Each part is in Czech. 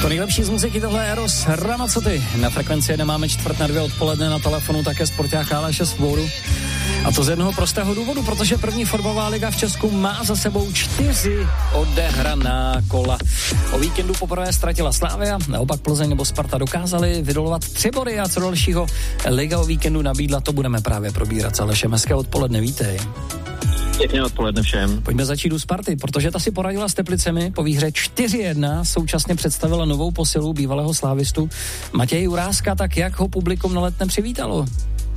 To nejlepší z muziky, tohle je Eros Ramazzotti. Na Frekvenci 1 máme 1:45 odpoledne, na telefonu také sporták Aléše Svobodu. A to z jednoho prostého důvodu, protože první fotbalová liga v Česku má za sebou 4 odehraná kola. O víkendu poprvé ztratila Slavia, naopak Plzeň nebo Sparta dokázali vydolovat 3 body a co dalšího liga o víkendu nabídla, to budeme právě probírat s Alešem. Hezké odpoledne, vítej. Pěkně odpoledne všem. Pojďme začít u Sparty, protože ta si poradila s Teplicemi po výhře 4-1, současně představila novou posilu bývalého slávistu Matěje Juráska, tak jak ho publikum na Letné přivítalo?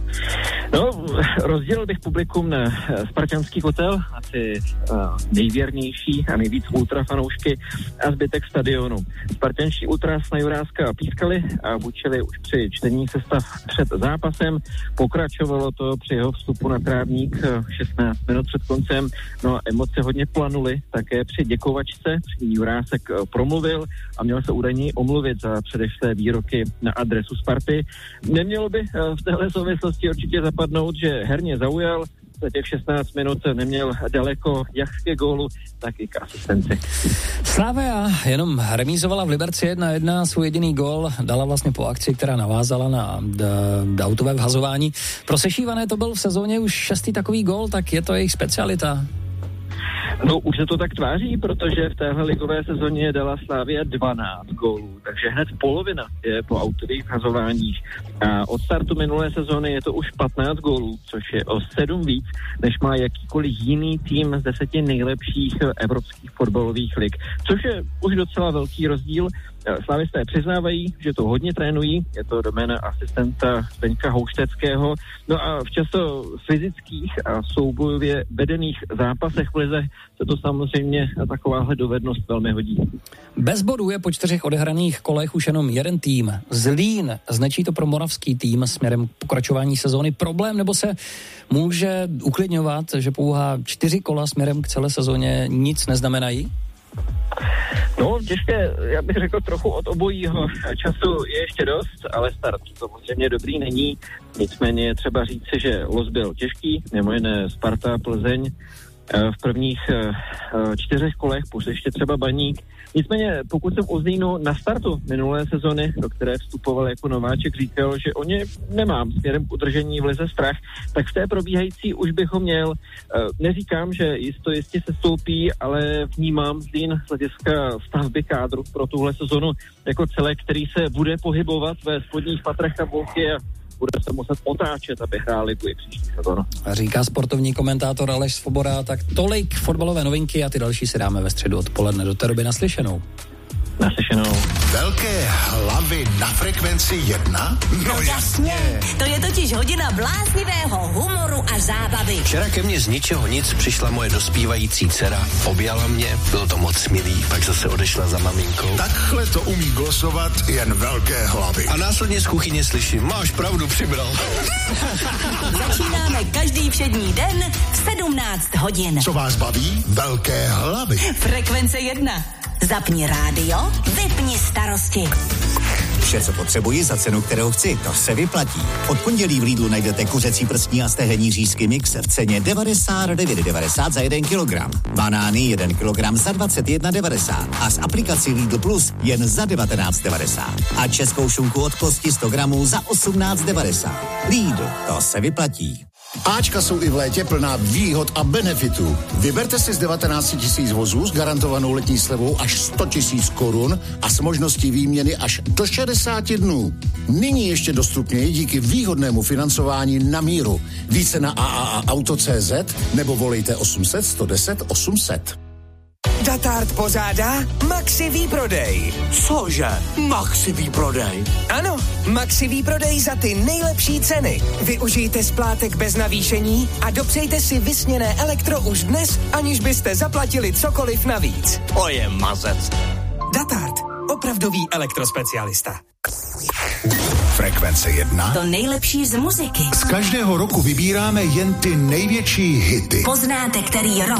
No, rozdělil bych publikum na spartanský kotel, asi nejvěrnější a nejvíc ultrafanoušky a zbytek stadionu. Spartanští ultras na Juráska pískali a bučili už při čtení sestav před zápasem. Pokračovalo to při jeho vstupu na trávník 16 minut před koncem. No a emoce hodně planuly také při děkovačce. Při ní Jurásek promluvil a měl se údajně omluvit za předešlé výroky na adresu Sparty. Nemělo by v téhle souvislosti určitě zapadnout, že herně zaujal, za těch 16 minut neměl daleko jak ke gólu, tak i k asistenci. Slavia jenom remízovala v Liberci 1-1, svůj jediný gól dala vlastně po akci, která navázala na autové vhazování. Pro Sešívané to byl v sezóně už 6. takový gól, tak je to jejich specialita. No, už se to tak tváří, protože v téhle ligové sezóně dala Slavia 12 gólů, takže hned polovina je po autových vhazováních. A od startu minulé sezóny je to už 15 gólů, což je o 7 víc, než má jakýkoliv jiný tým z 10 nejlepších evropských fotbalových lig, což je už docela velký rozdíl. Slavisté přiznávají, že to hodně trénují, je to doména asistenta Zdeňka Houšteckého, no a v často fyzických a soubojově vedených zápasech v lize se to samozřejmě na takováhle dovednost velmi hodí. Bez bodů je po 4 odehraných kolech už jenom jeden tým. Zlín. Značí to pro moravský tým směrem k pokračování sezóny problém, nebo se může uklidňovat, že pouhá 4 kola směrem k celé sezóně nic neznamenají? No, těžké, já bych řekl trochu od obojího. Času je ještě dost, ale start samozřejmě dobrý není. Nicméně je třeba říci, že los byl těžký, mimo jiné Sparta, Plzeň v prvních 4 kolech, plus ještě třeba Baník. Nicméně, pokud jsem o Zlínu na startu minulé sezony, do které vstupoval jako nováček, říkal, že o ně nemám směrem k udržení v lize strach, tak v té probíhající už bych ho měl. Neříkám, že jistě se stoupí, ale vnímám Zlín z hlediska stavby kádru pro tuhle sezonu jako celek, který se bude pohybovat ve spodních patrech tabulky a bude se muset otáčet, aby hrál ligu i příští sezónu. Říká sportovní komentátor Aleš Svoboda, tak tolik fotbalové novinky a ty další si dáme ve středu odpoledne. Do té doby naslyšenou. Naslyšenou. Velké hlavy na Frekvenci 1? No jasně, to je totiž hodina bláznivého humoru a zábavy. Včera ke mně z ničeho nic přišla moje dospívající dcera, objala mě, bylo to moc milý, pak zase odešla za maminkou. Takhle to umí glosovat jen velké hlavy. A následně z kuchyně slyším, máš pravdu, přibral. Začínáme každý všední den v 17 hodin. Co vás baví? Velké hlavy. Frekvence 1. Zapni rádio, vypni starosti. Vše, co potřebuji za cenu, kterou chci, to se vyplatí. Od pondělí v Lidlu najdete kuřecí prstní a stehenní řízky mix v ceně 99,90 za 1 kilogram. Banány 1 kilogram za 21,90 a s aplikací Lidl Plus jen za 19,90. A českou šunku od kosti 100 gramů za 18,90. Lidl, to se vyplatí. Ačka jsou i v létě plná výhod a benefitů. Vyberte si z 19 000 vozů s garantovanou letní slevou až 100 000 korun a s možností výměny až do 60 dnů. Nyní ještě dostupněji díky výhodnému financování na míru. Více na AAAauto.cz nebo volejte 800 110 800. Datard pořádá Maxi výprodej. Cože? Maxi výprodej? Ano, Maxi výprodej za ty nejlepší ceny. Využijte splátek bez navýšení a dopřejte si vysněné elektro už dnes, aniž byste zaplatili cokoliv navíc. To je mazec. Datard, opravdový elektrospecialista. Frekvence 1. To nejlepší z muziky. Z každého roku vybíráme jen ty největší hity. Poznáte, který rok